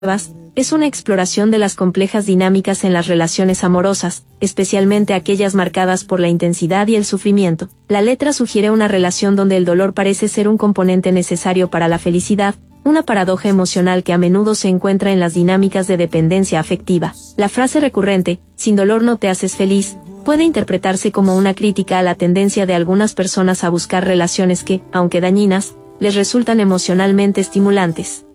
es una exploración de las complejas dinámicas en las relaciones amorosas, especialmente aquellas marcadas por la intensidad y el sufrimiento. La letra sugiere una relación donde el dolor parece ser un componente necesario para la felicidad, una paradoja emocional que a menudo se encuentra en las dinámicas de dependencia afectiva. La frase recurrente, "sin dolor no te haces feliz", puede interpretarse como una crítica a la tendencia de algunas personas a buscar relaciones que, aunque dañinas, les resultan emocionalmente estimulantes.